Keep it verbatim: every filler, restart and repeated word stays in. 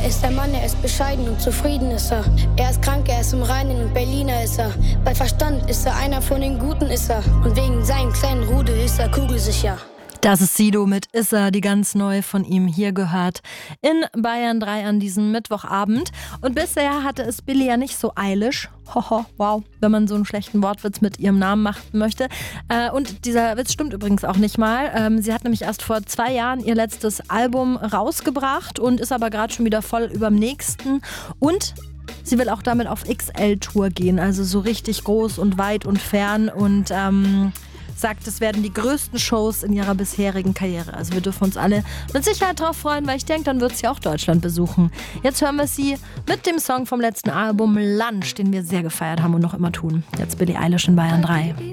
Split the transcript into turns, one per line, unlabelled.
ist der Mann, er ist bescheiden und zufrieden ist er. Er ist krank, er ist im Reinen und Berliner ist er. Bei Verstand ist er einer von den Guten ist er. Und wegen seinem kleinen Rudel ist er kugelsicher.
Das ist Sido mit Issa, die ganz neu von ihm hier gehört in Bayern drei an diesem Mittwochabend. Und bisher hatte es Billie ja nicht so eilish. Hoho, wow, wenn man so einen schlechten Wortwitz mit ihrem Namen machen möchte. Äh, und dieser Witz stimmt übrigens auch nicht mal. Ähm, sie hat nämlich erst vor zwei Jahren ihr letztes Album rausgebracht und ist aber gerade schon wieder voll überm nächsten. Und sie will auch damit auf X L-Tour gehen, also so richtig groß und weit und fern und ähm, sagt, es werden die größten Shows in ihrer bisherigen Karriere. Also wir dürfen uns alle mit Sicherheit drauf freuen, weil ich denke, dann wird sie auch Deutschland besuchen. Jetzt hören wir sie mit dem Song vom letzten Album Lunch, den wir sehr gefeiert haben und noch immer tun. Jetzt Billie Eilish in Bayern drei.